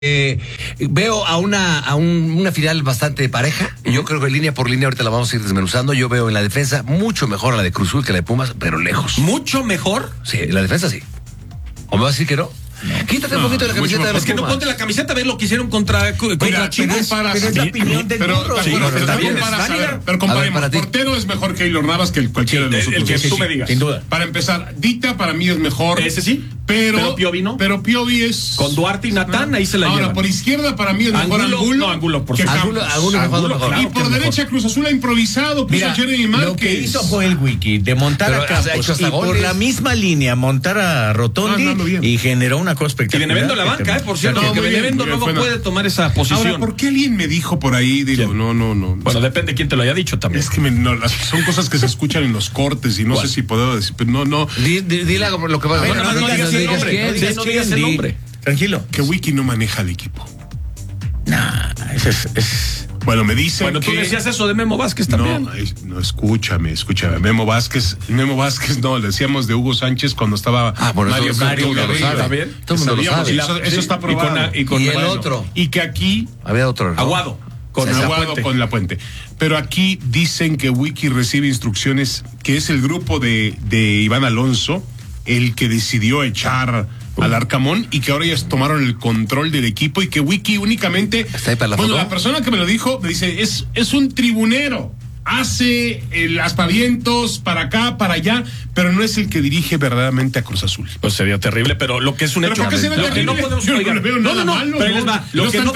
Veo a una final bastante pareja. Yo creo que línea por línea ahorita la vamos a ir desmenuzando. Yo veo en la defensa mucho mejor a la de Cruz Azul que la de Pumas, pero lejos. ¿Mucho mejor? Sí, en la defensa sí. ¿O me vas a decir que no? Quítate un poquito de la camiseta de los Es que no Pumas. ponte la camiseta a ver lo que hicieron contra Chivas. Pero es la opinión del burro. Pero comparemos. Portero es mejor que Keylor Navas que cualquiera de nosotros. El que tú me digas. Sin duda. Para empezar, Dita para mí es mejor. Ese sí. Pero Piovi no. Pero Piovi es... Con Duarte y Natán, ahí se la llevan. Ahora, por izquierda para mí es mejor Angulo. No, Angulo, por supuesto. Angulo, y por derecha Cruz Azul ha improvisado. Puso a Jeremy Márquez. Lo que hizo Joel Wiki de montar a Campos y por la misma línea montar a Rotondi y generó una cosa espectacular. Y Benevendo la banca, por cierto, que Benevendo no puede tomar esa posición. Ahora, ¿por qué alguien me dijo por ahí? Digo, no. Bueno, depende de quién te lo haya dicho también. Es que son cosas que se escuchan en los cortes y no sé si puedo decir, pero no. Dile lo que va a decir. No digas el nombre. Tranquilo. Que Wiki no maneja el equipo. Nah, es... Bueno, me dicen Bueno, tú decías eso de Memo Vázquez también. No, escúchame. Memo Vázquez, no, le decíamos de Hugo Sánchez cuando estaba Mario Carrillo. ¿Está bien? Todo el mundo lo sabe. Eso está probado. Y el otro. Y que aquí... Había otro, ¿no? Aguado. Con la Puente. Pero aquí dicen que Wiki recibe instrucciones, que es el grupo de Iván Alonso, el que decidió echar al Arcamón y que ahora ya tomaron el control del equipo y que Wiki únicamente... ¿Está ahí para la foto? La persona que me lo dijo me dice, es un tribunero. Hace aspavientos para acá, para allá, pero no es el que dirige verdaderamente a Cruz Azul. Pues sería terrible, pero lo que es un hecho, lo que no podemos negar, lo que no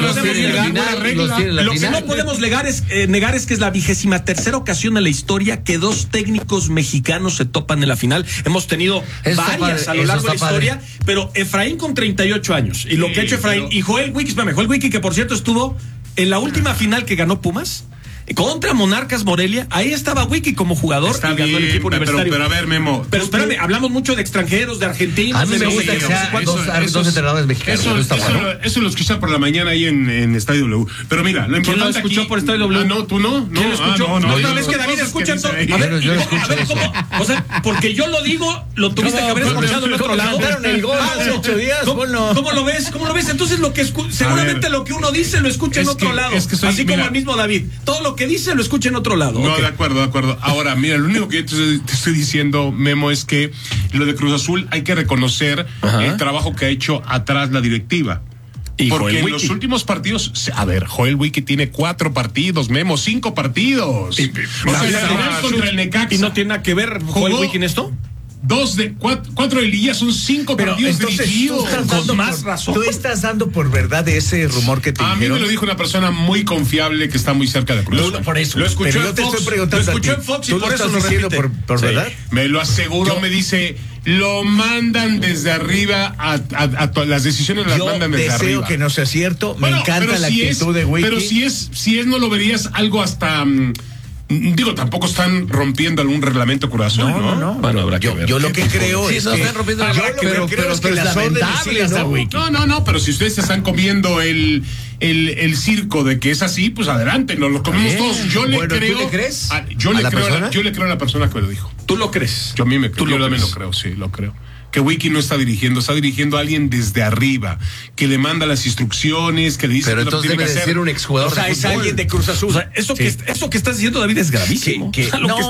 podemos negar es que es la 23ª ocasión en la historia que dos técnicos mexicanos se topan en la final. Hemos tenido varias a lo largo de la historia, pero Efraín con 38 años y lo que ha hecho Efraín y Joel Wiki, que por cierto estuvo en la última final que ganó Pumas contra Monarcas Morelia, ahí estaba Wiki como jugador y ganó el equipo universitario. Pero a ver, Memo. Pero espérame, hablamos mucho de extranjeros, de argentinos. A mí me gusta que sean dos entrenadores mexicanos. Eso lo escuché por la mañana ahí en Estadio W. Pero mira, lo importante ¿quién lo escuchó aquí, por Estadio W? No, ¿tú no? ¿Quién lo escuchó? No, vez que David escucha todo. A ver, ¿cómo? O sea, porque yo lo digo, lo tuviste que haber escuchado del otro lado. El gol hace 8 días. ¿Cómo lo ves? Entonces seguramente lo que uno dice lo escucha en otro lado. Así como el mismo David. Todo lo que dice lo escucha en otro lado. No, okay. De acuerdo. Ahora, mira, lo único que yo te estoy diciendo, Memo, es que lo de Cruz Azul hay que reconocer el trabajo que ha hecho atrás la directiva. Porque en los últimos partidos, Joel Wiki tiene 4 partidos, Memo, 5 partidos. Contra el Necaxa. ¿Y no tiene nada que ver Joel Wiki en esto? 4 de liguilla son 5 partidos dirigidos. Con más razón. Tú estás dando por verdad ese rumor que te dijeron. A mí me lo dijo una persona muy confiable que está muy cerca de Cruz Azul. Por eso. Lo escuchó en Fox. Lo escuchó en Fox y por eso lo repite. ¿Por verdad? Me lo aseguro, me dice, lo mandan desde arriba a las decisiones las mandan desde arriba. Yo deseo que no sea cierto. Me encanta la actitud de Wiki. Pero si es, no lo verías algo hasta... Digo, tampoco están rompiendo algún reglamento Cruz Azul, ¿no? Bueno, habrá que ver. Yo lo que creo es que... están rompiendo pero las órdenes siguen a Wiki. No, pero si ustedes se están comiendo el circo de que es así, pues adelante, nos lo comemos todos. Yo le creo... ¿Tú le crees? Yo le creo a la persona que me lo dijo. ¿Tú lo crees? Yo también lo creo, sí, lo creo. Que Wiki no está dirigiendo a alguien desde arriba, que le manda las instrucciones, que le dice pero que entonces tiene debe que hacer. Ser un exjugador. O sea, es alguien de Cruz Azul. O sea, eso que estás diciendo, David, es gravísimo. No es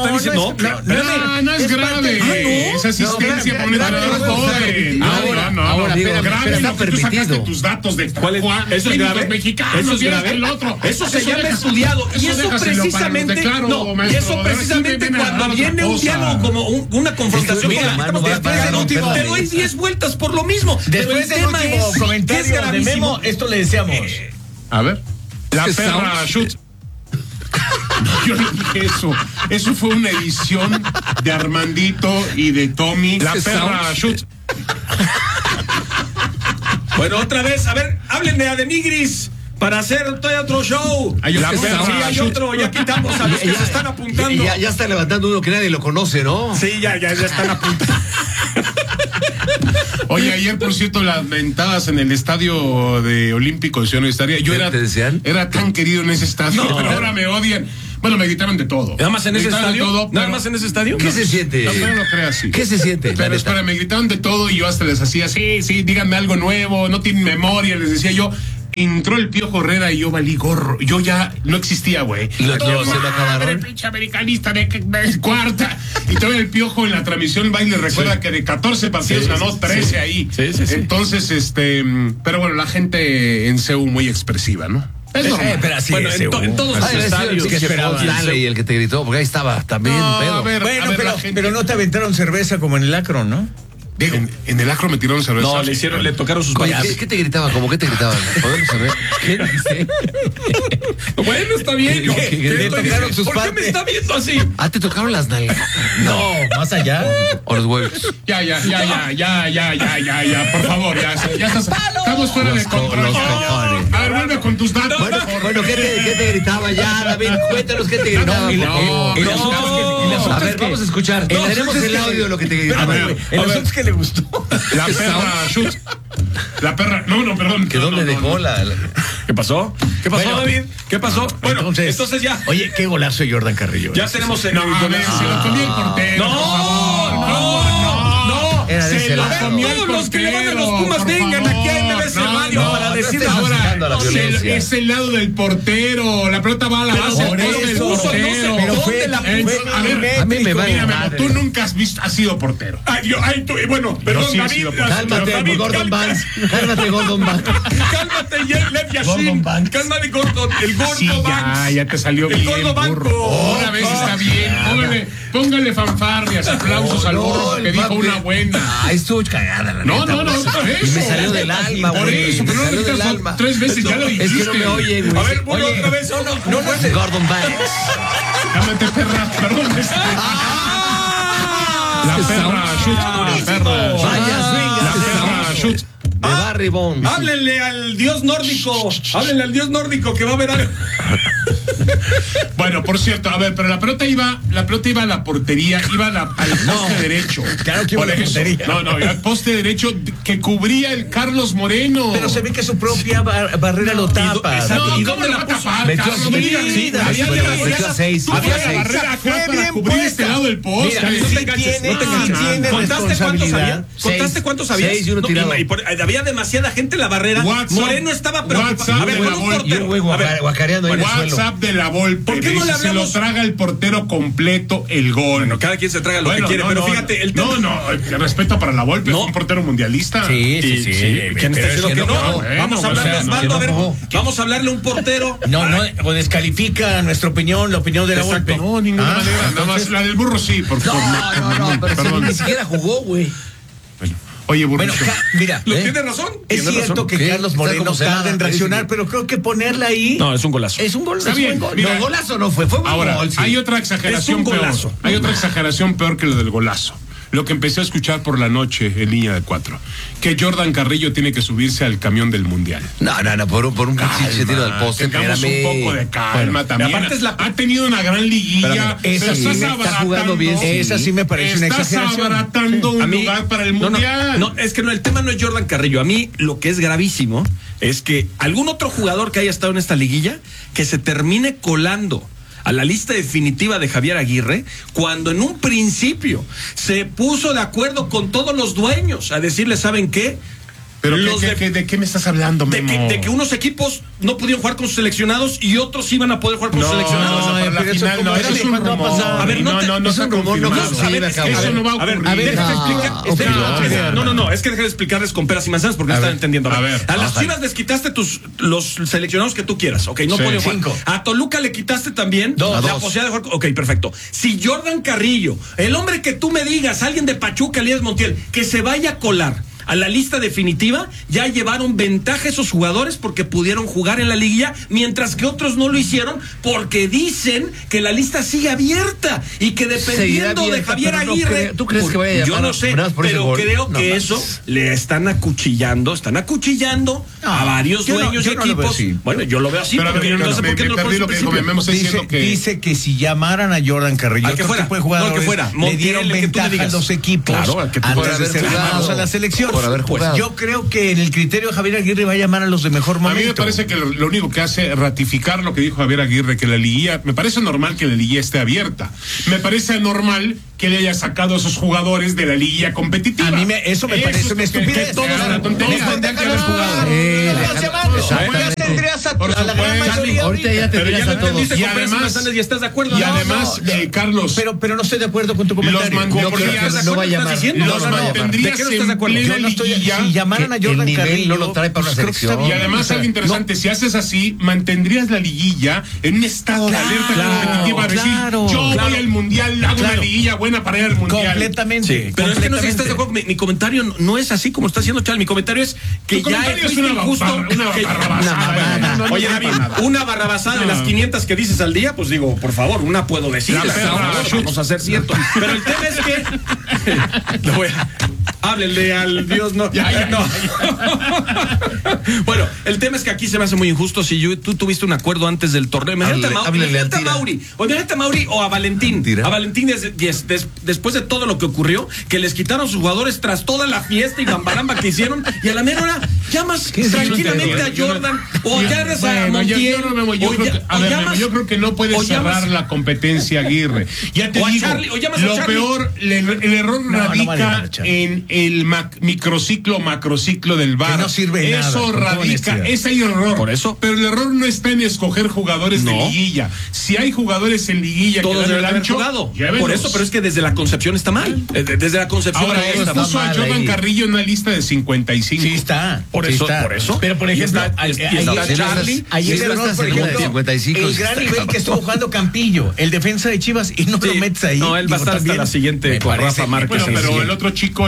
grave. Es asistencia por Ahora, grave. Está permitido. Tú sacaste tus datos de eso es grave. Mexicanos. Eso es grave. El otro. Eso se llama estudiado. Y eso precisamente cuando viene un diálogo como una confrontación. Te doy 10 vueltas por lo mismo. Después del último comentario de Memo, esto le decíamos. A ver. La perra shoot. Yo no dije eso. Eso fue una edición de Armandito y de Tommy. La perra shoot. Bueno, otra vez, a ver, háblenme a Denigris para hacer todo otro show. Hay otro, ya quitamos a los que se están apuntando. Ya está levantando uno que nadie lo conoce, ¿no? Sí, ya están apuntando. Oye, ayer, por cierto, las ventadas en el estadio de Olímpico de Ciudad Universitaria. Yo era tan querido en ese estadio, pero ahora me odian. Bueno, me gritaron de todo. ¿Nada más en ese estadio? ¿Nada más en ese estadio? ¿Qué se siente? No lo creas así. ¿Qué se siente? Pero espera, me gritaron de todo y yo hasta les hacía, sí, díganme algo nuevo, no tienen memoria, les decía yo. entró el Piojo Herrera y yo valí gorro. Yo ya no existía, güey. Se lo acabaron. Pinche americanista de cuarta. Y todavía el Piojo en la transmisión va y le recuerda que de 14 partidos ganó 13 ahí. Sí. Entonces, pero bueno, la gente en CEU muy expresiva, ¿no? Es normal. Pero así bueno, en todos los estadios que Stanley y el que te gritó, porque ahí estaba también pedo. Pero no te aventaron cerveza como en el Akron, ¿no? Digo, en el Akron me tiraron cerveza. No, le tocaron sus baños. ¿Qué te gritaban? ¿Cómo qué te gritaban? ¿Podemos saber? ¿Qué dice? Bueno, está bien. Le tocaron sus ¿Por qué me está viendo así? ¿Te tocaron las nalgas? No, más allá. O los huevos. Ya, por favor, ya estamos fuera de control. A ver, vuelve con tus datos. Bueno, ¿qué te gritaba ya, David? Cuéntanos qué te gritaba. A ver, vamos a escuchar. Tenemos el audio de lo que te gritaba. El asunto es que le gustó. La perra, shoot. La perra, no, perdón. ¿Que dónde dejó la? ¿Qué pasó? ¿Qué pasó, David? ¿Qué pasó? Bueno, entonces ya. Oye, qué golazo de Jordan Carrillo. Ya tenemos el. No, a ver, se lo comió el portero. No. Era de ese lado. Todos los que le van a los Pumas vengan aquí a MBS Radio para decir ahora. Es el lado del portero. La pelota va a la base del portero. A mí me va a tú nunca has sido portero. Bueno, perdón, David. Cálmate, Gordon Banks. Cálmate, Gordon Banks. Cálmate, Lev Yashin. Cálmate, Gordon. El Gordo Banks. Ya te salió bien. El Gordo Banco. Una vez está bien. Póngale fanfarrias, aplausos al burro que dijo una buena. Estuvo cagada, la No, y me salió del alma, por güey. eso, pero no del alma. 3 veces ya lo dijiste. Es que no me oyen, güey. A ver, bueno, otra vez. No es Gordon Banks. Cámate, perra. Perdón. La perra, shoot. La perra. Vaya, La perra, shoot. De Barry Bonds. Háblenle al dios nórdico que va a ver algo. Bueno, por cierto, a ver, pero la pelota iba a la portería, iba al poste derecho. Claro que iba a la portería. No, iba al poste derecho que cubría el Carlos Moreno. Pero se ve que su propia barrera lo tapa. ¿Y dónde la va a tapar? Metió a 6. Había la barrera acá para cubrir este lado del poste. ¿Contaste cuántos había? 6 y uno tirado. Había demasiada gente en la barrera. Moreno estaba preocupado. A ver, con un portero. Guacareando ahí en el suelo. WhatsApp de la Volpe. ¿Por qué no le hablamos? Se lo traga el portero completo el gol. Bueno, cada quien se traga lo que quiere, pero fíjate, el tema. Respeto para la Volpe, es un portero mundialista. Sí. ¿Quién está diciendo que no? Vamos a hablarle a Osvaldo, a ver, vamos a hablarle a un portero. No, o descalifica nuestra opinión, la opinión de la Volpe. No, ninguna manera. Nada más la del burro sí, porque pero ni siquiera jugó, güey. Oye, burro. Bueno, mira, ¿tiene razón? Es cierto que Carlos Moreno tarda en reaccionar, pero creo que ponerla ahí. No, es un golazo. Es un gol. Está bien. No, golazo no fue un gol. Hay otra exageración peor. Hay otra exageración peor que lo del golazo. Lo que empecé a escuchar por la noche en línea de 4, que Jordan Carrillo tiene que subirse al camión del mundial. No, por un pinche tiro del poste. Tengamos un poco de calma también. Ha tenido una gran liguilla. Esa sí está jugando bien. Esa sí me parece una exageración. Estás abaratando un lugar para el mundial. No, es que el tema no es Jordan Carrillo. A mí lo que es gravísimo es que algún otro jugador que haya estado en esta liguilla que se termine colando a la lista definitiva de Javier Aguirre, cuando en un principio se puso de acuerdo con todos los dueños a decirle, ¿saben qué? Pero ¿de qué me estás hablando, Memo? De que unos equipos no pudieron jugar con sus seleccionados y otros iban a poder jugar con sus seleccionados. Para la final, no, eso es un rumor. A ver, no está confirmado. Eso no va a ocurrir. A ver, es que deja de explicarles con peras y manzanas porque no están entendiendo. A las Chivas les quitaste los seleccionados que tú quieras, ok, no podían jugar. A Toluca le quitaste también la posibilidad de jugar, ok, perfecto. Si Jordan Carrillo, el hombre que tú me digas, alguien de Pachuca, Elías Montiel, que se vaya a colar a la lista definitiva, ya llevaron ventaja esos jugadores porque pudieron jugar en la liguilla, mientras que otros no lo hicieron porque dicen que la lista sigue abierta y que dependiendo de Javier Aguirre, ¿tú crees que vaya a llamar? Yo no sé, pero creo que eso le están acuchillando a varios dueños de equipos. Bueno, yo lo veo así, pero no sé por qué no lo que dice que si llamaran a Jordan Carrillo, que fuera, le dieron ventaja a los equipos antes de ser llamados a la selección. Yo creo que en el criterio de Javier Aguirre va a llamar a los de mejor momento. A mí me parece que lo único que hace es ratificar lo que dijo Javier Aguirre, que la liguilla, me parece normal que la liguilla esté abierta. Me parece anormal que le haya sacado a esos jugadores de la liguilla competitiva. A mí eso me parece una estupidez. Que todos tendrían que haber jugado. Ya tendrías a la gran mayoría. Ahorita ya tendrías a todos. Y además, ¿y estás de acuerdo? Y además, Carlos. Pero no estoy de acuerdo con tu comentario. No va a llamar. Los mantendrías en plena liguilla. Si llamaran a Jordan Carrillo, no lo trae para una selección. Y además, algo interesante, si haces así, mantendrías la liguilla en un estado de alerta competitiva. Yo voy al Mundial, hago una liguilla buena para ir al Mundial. Completamente. Pero es que no sé si estás de acuerdo. Mi comentario no es así como está haciendo Chal. Mi comentario es que ya es una barrabasada. Oye, David, una barrabasada de las 500 que dices al día, pues digo, por favor, una puedo decir. Vamos a ser cierto. Pero el tema es que háblenle al Dios, no. Bueno, el tema es que aquí se me hace muy injusto si tú tuviste un acuerdo antes del torneo. Imagínate a Mauri o a Valentín. A Valentín después de todo lo que ocurrió, que les quitaron sus jugadores tras toda la fiesta y bambaramba que hicieron, y a la mera hora llamas tranquilamente a Jordan o llamas a Montiel. Yo creo que no puedes cerrar la competencia, Aguirre. Ya te digo, lo peor, el error radica en el macrociclo del VAR. No sirve nada. Eso radica, ese hay error. Por eso. Pero el error no está en escoger jugadores de liguilla. Si hay jugadores en liguilla todos que dan el ancho, por eso, pero es que desde la concepción está mal. Desde la concepción. Ahora, él puso a Jordan Carrillo en una lista de 55. Sí está. Por eso. Pero por ejemplo, Charlie, ahí el error, por ejemplo, 55, el gran nivel que estuvo jugando Campillo, el defensa de Chivas, y no lo metes ahí. No, él va a estar hasta la siguiente con Rafa Márquez. Bueno, pero el otro chico,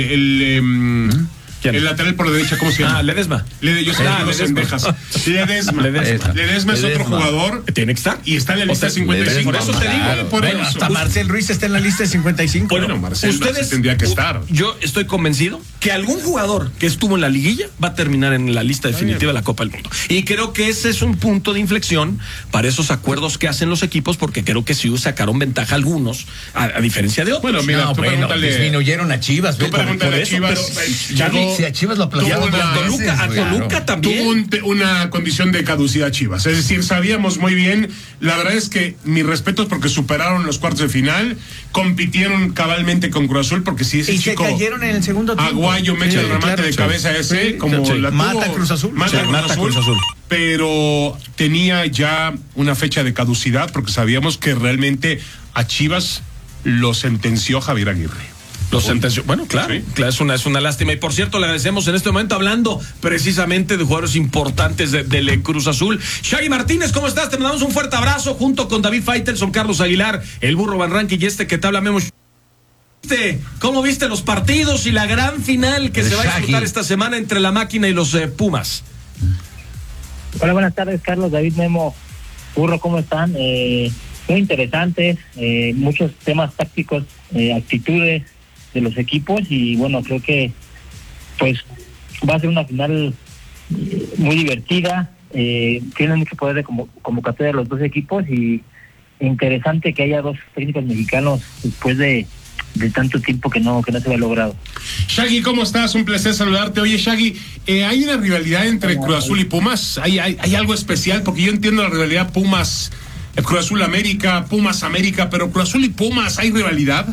el lateral por derecha, ¿cómo se llama? Ledesma. Yo sé que los endejas. Ledesma es otro jugador. Tiene que estar. Y está en la lista de 55. Por eso te digo. Bueno, hasta Marcel Ruiz está en la lista de 55. Bueno, Marcel tendría que estar. Yo estoy convencido que algún jugador que estuvo en la liguilla va a terminar en la lista definitiva de la Copa del Mundo. Y creo que ese es un punto de inflexión para esos acuerdos que hacen los equipos, porque creo que sí sacaron ventaja algunos, a diferencia de otros. Bueno, mira, disminuyeron a Chivas. Tú pregúntale a Chivas. Si a Chivas lo aplaudieron a Toluca también. Tuvo una condición de caducidad Chivas. Es decir, sabíamos muy bien. La verdad es que mis respetos porque superaron los cuartos de final, compitieron cabalmente con Cruz Azul, porque si ese chico se cayeron en el segundo tiempo. Aguayo me echa el remate de cabeza ese, como la mata Cruz Azul. Mata Cruz Azul. Pero tenía ya una fecha de caducidad, porque sabíamos que realmente a Chivas lo sentenció Javier Aguirre. Lo sentenció. Bueno, claro, sí. Es una lástima. Y por cierto, le agradecemos en este momento, hablando precisamente de jugadores importantes del Cruz Azul. Shaggy Martínez, ¿cómo estás? Te mandamos un fuerte abrazo junto con David Faitelson, Carlos Aguilar, el Burro Van Ranking y que te habla Memo. ¿Cómo viste los partidos y la gran final que se va a disputar esta semana entre la Máquina y los Pumas? Hola, buenas tardes, Carlos, David, Memo, Burro, ¿cómo están? Muy interesantes, muchos temas tácticos, actitudes de los equipos, y bueno, creo que pues va a ser una final muy divertida. Tienen mucho poder de convocatoria de los dos equipos, y interesante que haya dos técnicos mexicanos después de tanto tiempo que no se había logrado. Shaggy, ¿cómo estás? Un placer saludarte. Oye, Shaggy, ¿hay una rivalidad entre Cruz Azul y Pumas? ¿Hay algo especial? Porque yo entiendo la rivalidad Pumas, Cruz Azul América, Pumas América, pero Cruz Azul y Pumas, ¿hay rivalidad?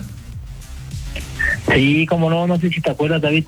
Sí, como no sé si te acuerdas, David,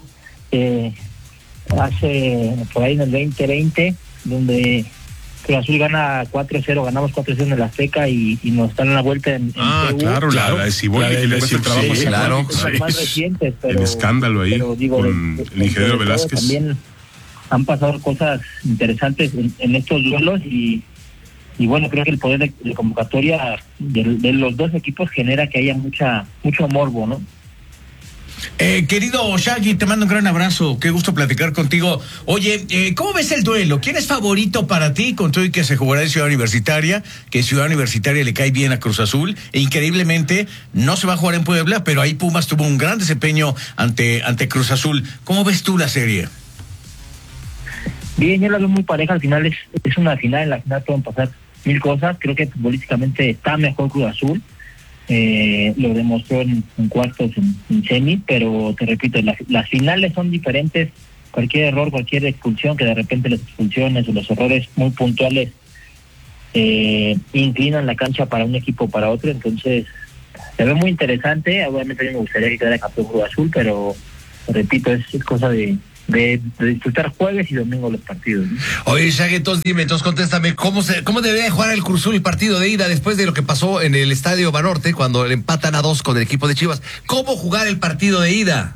hace por ahí en el 2020, donde Cruz Azul gana 4-0, ganamos 4-0 en el Azteca y nos dan la vuelta en Perú. Claro, la de Ciboldi, que le cuesta el trabajo. Sí, claro. Las más recientes, pero, el escándalo ahí con el ingeniero Velázquez. También han pasado cosas interesantes en estos duelos, y bueno, creo que el poder de convocatoria de los dos equipos genera que haya mucho morbo, ¿no? Querido Shaggy, te mando un gran abrazo, qué gusto platicar contigo. Oye, ¿cómo ves el duelo? ¿Quién es favorito para ti, con todo y que se jugará en Ciudad Universitaria, que Ciudad Universitaria le cae bien a Cruz Azul, e increíblemente no se va a jugar en Puebla, pero ahí Pumas tuvo un gran desempeño ante Cruz Azul? ¿Cómo ves tú la serie? Bien, yo la veo muy pareja. Al final es una final, en la final pueden pasar mil cosas. Creo que futbolísticamente está mejor Cruz Azul. Lo demostró en cuartos, en semi, pero te repito, las finales son diferentes. Cualquier error, cualquier expulsión, que de repente las expulsiones o los errores muy puntuales inclinan la cancha para un equipo o para otro. Entonces se ve muy interesante. Obviamente a mí me gustaría que quedara campeón Cruz Azul, pero repito, es cosa de disfrutar jueves y domingo los partidos, ¿no? Oye, Shaggy, entonces contéstame, ¿cómo debería jugar el Cruz Azul el partido de ida después de lo que pasó en el Estadio Banorte cuando le empatan a 2 con el equipo de Chivas? ¿Cómo jugar el partido de ida?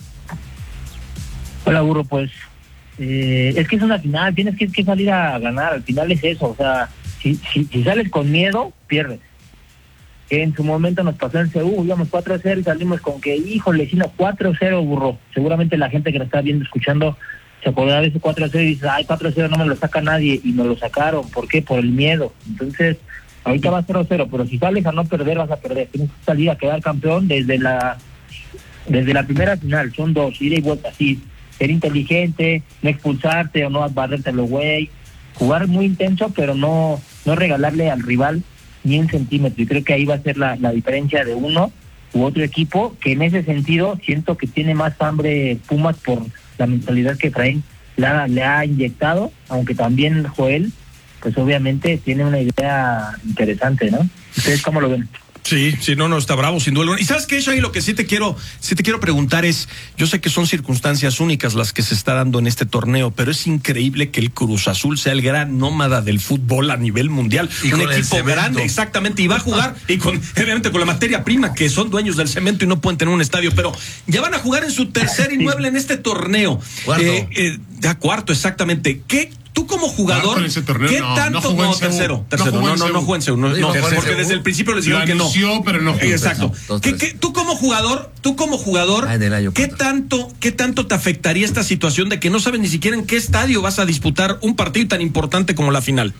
Hola, Burro, pues es que es una final, tienes que salir a ganar, al final es eso, o sea, si sales con miedo, pierdes. Que en su momento nos pasó en CU, íbamos 4-0 y salimos con que, híjole, si no, 4-0, Burro. Seguramente la gente que nos está viendo, escuchando, se acordará de ese 4-0 y dice, ay, 4-0 no me lo saca nadie, y nos lo sacaron. ¿Por qué? Por el miedo. Entonces, ahorita va 0-0, pero si sales a no perder, vas a perder. Tienes que salir a quedar campeón desde la primera final, son 2, ida y vuelta, así, ser inteligente, no expulsarte o no barrértelo, güey, jugar muy intenso, pero no regalarle al rival ni un centímetro, y creo que ahí va a ser la diferencia de uno u otro equipo, que en ese sentido siento que tiene más hambre Pumas por la mentalidad que Efraín le ha inyectado, aunque también Joel, pues obviamente tiene una idea interesante, ¿no? ¿Ustedes cómo lo ven? Sí, no, está bravo, sin duda. Y ¿sabes qué, Shaggy? Lo que sí te quiero preguntar es, yo sé que son circunstancias únicas las que se está dando en este torneo, pero es increíble que el Cruz Azul sea el gran nómada del fútbol a nivel mundial. Y un con equipo grande, exactamente, y va a jugar, y obviamente con la materia prima, que son dueños del cemento y no pueden tener un estadio, pero ya van a jugar en su tercer inmueble en este torneo. Cuarto, exactamente. Tú como jugador, ¿qué tanto? No, tercero. No jugó en Seúl. No, porque desde el principio les dijeron que no. Pero no jugó. Exacto. Tú como jugador, ¿qué tanto te afectaría esta situación de que no sabes ni siquiera en qué estadio vas a disputar un partido tan importante como la final?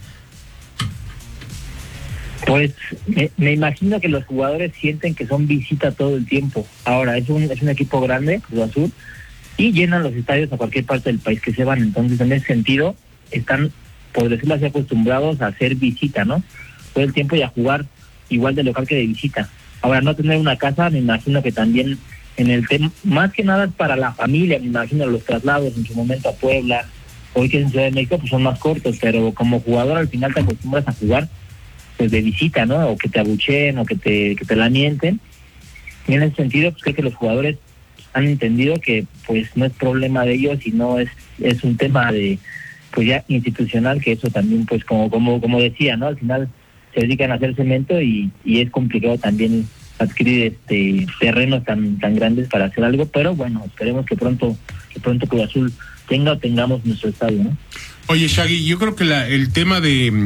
Pues me imagino que los jugadores sienten que son visita todo el tiempo. Ahora, es un equipo grande, Cruz Azul, y llenan los estadios a cualquier parte del país que se van. Entonces, en ese sentido, están, por decirlo así, acostumbrados a hacer visita, ¿no? Todo el tiempo y a jugar igual de local que de visita. Ahora, no tener una casa, me imagino que también en el tema, más que nada es para la familia, me imagino los traslados en su momento a Puebla, hoy que en Ciudad de México pues son más cortos, pero como jugador al final te acostumbras a jugar pues de visita, ¿no? O que te abucheen o que te la mienten. Y en ese sentido, pues creo que los jugadores han entendido que pues no es problema de ellos, sino es un tema de pues ya institucional, que eso también pues como decía, ¿no? Al final se dedican a hacer cemento y es complicado también adquirir terrenos tan grandes para hacer algo, pero bueno, esperemos que pronto Cruz Azul tengamos nuestro estadio, ¿no? Oye, Shaggy, yo creo que el tema de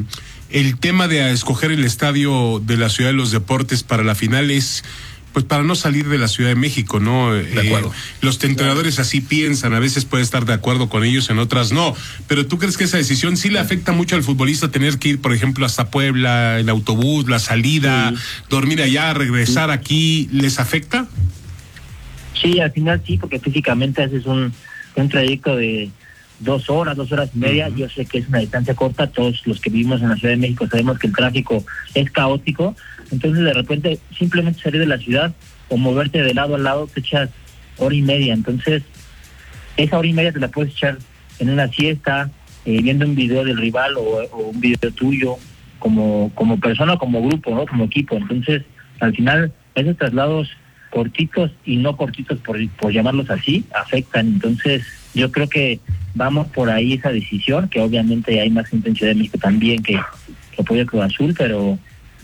escoger el estadio de la Ciudad de los Deportes para la final es pues para no salir de la Ciudad de México, ¿no? De acuerdo. Los entrenadores así piensan, a veces puede estar de acuerdo con ellos, en otras no. Pero ¿tú crees que esa decisión sí le afecta mucho al futbolista tener que ir, por ejemplo, hasta Puebla, el autobús, la salida, dormir allá, regresar aquí? ¿Les afecta? Sí, al final sí, porque físicamente haces un trayecto de 2 horas y media. Yo sé que es una distancia corta, todos los que vivimos en la Ciudad de México sabemos que el tráfico es caótico, entonces de repente simplemente salir de la ciudad o moverte de lado a lado te echas 1 hora y media, entonces esa 1 hora y media te la puedes echar en una siesta, viendo un video del rival o un video tuyo como persona o como grupo, ¿no? Como equipo. Entonces al final esos traslados cortitos y no cortitos por llamarlos así afectan. Entonces yo creo que vamos por ahí esa decisión, que obviamente hay más gente en Ciudad de México también que apoya Cruz Azul, pero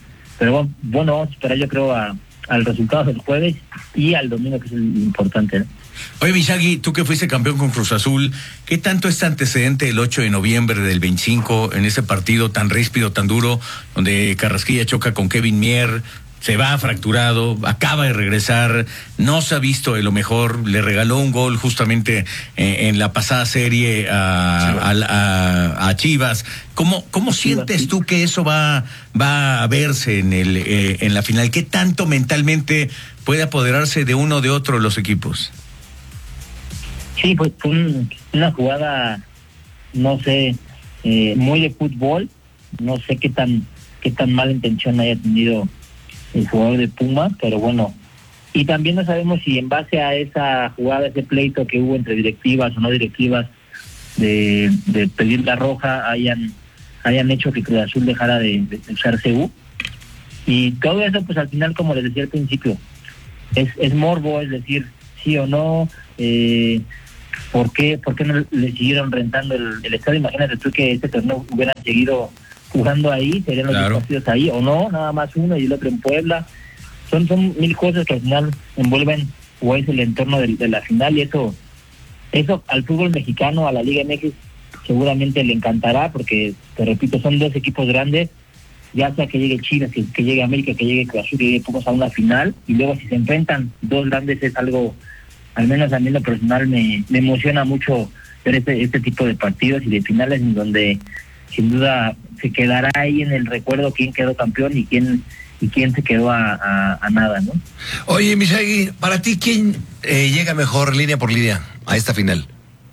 bueno, vamos a esperar yo creo al resultado del jueves y al domingo, que es el importante, ¿no? Oye, Shaggy, tú que fuiste campeón con Cruz Azul, ¿qué tanto este antecedente el 8 de noviembre del 25 en ese partido tan ríspido, tan duro, donde Carrasquilla choca con Kevin Mier, se va fracturado, acaba de regresar, no se ha visto de lo mejor, le regaló un gol justamente en la pasada serie a Chivas? ¿Cómo sientes tú que eso va a verse en la final? ¿Qué tanto mentalmente puede apoderarse de uno o de otro los equipos? Sí, pues fue una jugada, no sé, muy de fútbol, no sé qué tan mala intención haya tenido el jugador de Puma, pero bueno, y también no sabemos si en base a esa jugada, ese pleito que hubo entre directivas o no directivas de pedir la roja, hayan hecho que Cruz Azul dejara de usar CU. Y todo eso, pues al final, como les decía al principio, es morbo, es decir, sí o no, ¿por qué no le siguieron rentando el estadio? Imagínate tú que este torneo hubieran seguido jugando ahí, serían los dos partidos ahí, o no, nada más uno y el otro en Puebla. Son mil cosas que al final envuelven o es el entorno de la final, y eso al fútbol mexicano, a la Liga MX, seguramente le encantará, porque, te repito, son dos equipos grandes, ya sea que llegue Chivas, que llegue América, que llegue Cruz Azul, que llegue Pumas a una final, y luego si se enfrentan dos grandes es algo, al menos a mí en lo personal me emociona mucho ver este tipo de partidos y de finales en donde sin duda se quedará ahí en el recuerdo quién quedó campeón y quién se quedó a nada, ¿no? Oye, Miyagi, para ti, ¿quién llega mejor línea por línea a esta final?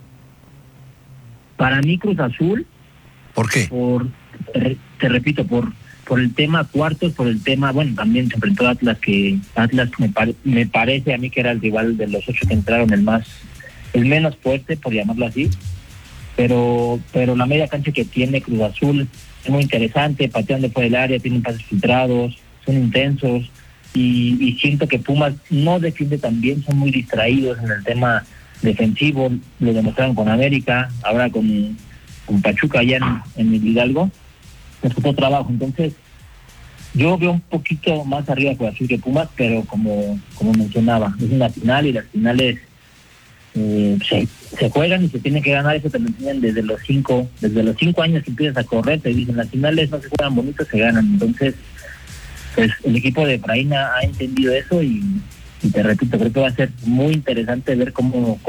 Para mí, Cruz Azul. ¿Por qué? Te repito, por el tema cuartos, por el tema, bueno, también se enfrentó a Atlas, que Atlas me parece a mí que era el rival de los 8 que entraron, el menos fuerte, por llamarlo así, pero la media cancha que tiene Cruz Azul es muy interesante, patean de fuera del área, tienen pases filtrados, son intensos, y siento que Pumas no defiende tan bien, son muy distraídos en el tema defensivo, lo demostraron con América, ahora con Pachuca allá en el Hidalgo, les costó trabajo. Entonces yo veo un poquito más arriba Cruz Azul que Pumas, pero como mencionaba, es una final y las finales se juegan y se tienen que ganar. Eso te lo enseñan desde los 5 años que empiezas a correr, te dicen las finales no se juegan bonitos, se ganan. Entonces pues el equipo de Efraín ha entendido eso, y te repito, creo que va a ser muy interesante ver cómo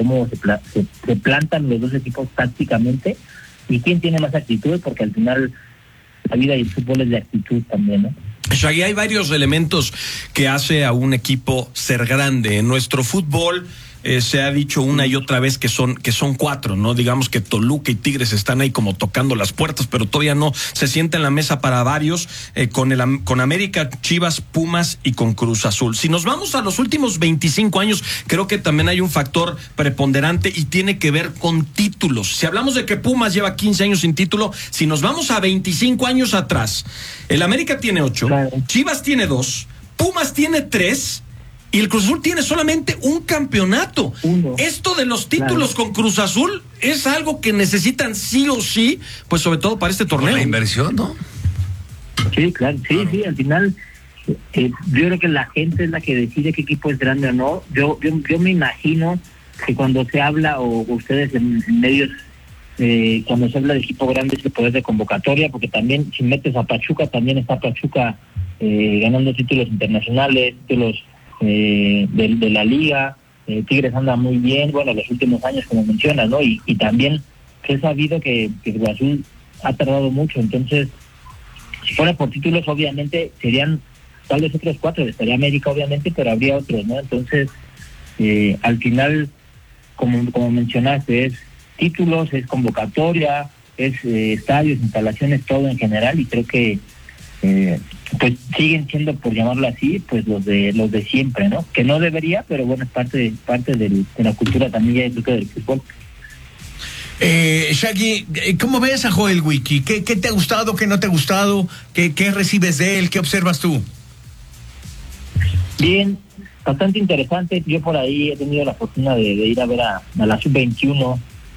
se plantan los dos equipos tácticamente y quién tiene más actitud, porque al final la vida y el fútbol es de actitud también, ¿no? Shaggy, hay varios elementos que hace a un equipo ser grande. En nuestro fútbol se ha dicho una y otra vez que son 4, ¿no? Digamos que Toluca y Tigres están ahí como tocando las puertas, pero todavía no se sienta en la mesa para varios, con América, Chivas, Pumas y con Cruz Azul. Si nos vamos a los últimos 25 años, creo que también hay un factor preponderante y tiene que ver con títulos. Si hablamos de que Pumas lleva 15 años sin título, si nos vamos a 25 años atrás, el América tiene 8, Chivas tiene 2, Pumas tiene 3, y el Cruz Azul tiene solamente un campeonato. Esto de los títulos con Cruz Azul es algo que necesitan sí o sí, pues sobre todo para este torneo. La inversión, ¿no? Sí, claro, sí, al final yo creo que la gente es la que decide qué equipo es grande o no. Yo me imagino que cuando se habla, o ustedes en medios, cuando se habla de equipo grande, es el poder de convocatoria, porque también si metes a Pachuca, también está Pachuca ganando títulos internacionales, títulos de la liga. Tigres anda muy bien, bueno, los últimos años, como mencionas, ¿no? Y también he sabido que Cruz Azul ha tardado mucho. Entonces, si fuera por títulos, obviamente serían tal vez otros 4, estaría América obviamente, pero habría otros, ¿no? Entonces, al final, como mencionaste, es títulos, es convocatoria, es estadios, instalaciones, todo en general, y creo que pues siguen siendo, por llamarlo así, pues los de siempre, ¿no? Que no debería, pero bueno, es parte de la cultura también ya del fútbol. Shaggy, ¿cómo ves a Joel Wiki? ¿Qué te ha gustado, qué no te ha gustado? ¿Qué recibes de él? ¿Qué observas tú? Bien, bastante interesante. Yo por ahí he tenido la fortuna de ir a ver a la Sub-21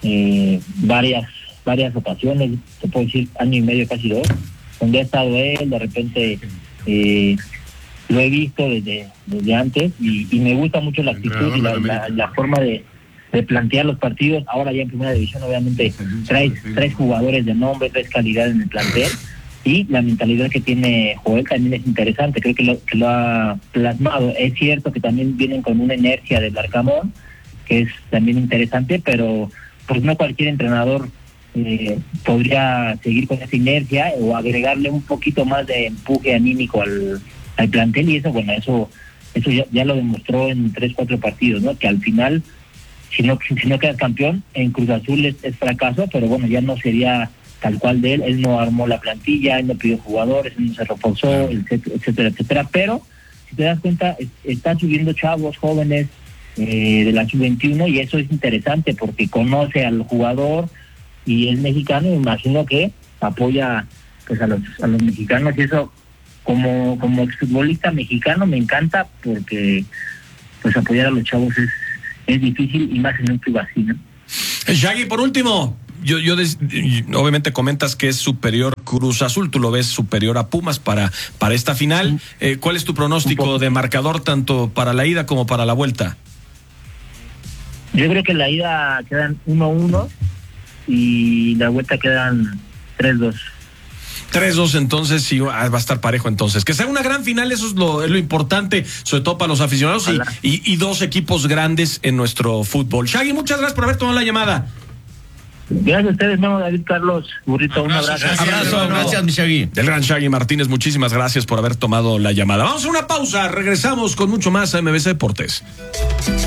varias ocasiones, te puedo decir 1 año y medio, casi 2, donde ha estado él. De repente lo he visto desde antes, y me gusta mucho la actitud y la forma de plantear los partidos. Ahora ya en primera división obviamente traes jugadores de nombre, traes calidad en el plantel, y la mentalidad que tiene Joel también es interesante. Creo que lo ha plasmado. Es cierto que también vienen con una inercia del Arcamón, que es también interesante, pero pues no cualquier entrenador podría seguir con esa inercia o agregarle un poquito más de empuje anímico al plantel, y eso, bueno, eso ya lo demostró en 3-4 partidos, ¿no? Que al final, si no quedas campeón, en Cruz Azul es fracaso, pero bueno, ya no sería tal cual de él no armó la plantilla, él no pidió jugadores, él no se reforzó, etcétera, pero si te das cuenta, están subiendo chavos jóvenes de la Sub-21, y eso es interesante porque conoce al jugador y es mexicano, y imagino que apoya pues a los mexicanos, y eso como exfutbolista mexicano me encanta porque pues apoyar a los chavos es difícil y más en un club así, ¿no? Shaggy, por último, yo obviamente comentas que es superior Cruz Azul, tú lo ves superior a Pumas para esta final. ¿Cuál es tu pronóstico de marcador tanto para la ida como para la vuelta? Yo creo que la ida quedan 1-1 y la vuelta quedan 3-2. 3-2, entonces sí va a estar parejo entonces. Que sea una gran final, eso es lo importante, sobre todo para los aficionados y dos equipos grandes en nuestro fútbol. Shaggy, muchas gracias por haber tomado la llamada. Gracias a ustedes, Memo, David, Carlos, Burrito, un abrazo. Gracias, mi Shaggy. Del gran Shaggy Martínez, muchísimas gracias por haber tomado la llamada. Vamos a una pausa, regresamos con mucho más a MBC Deportes.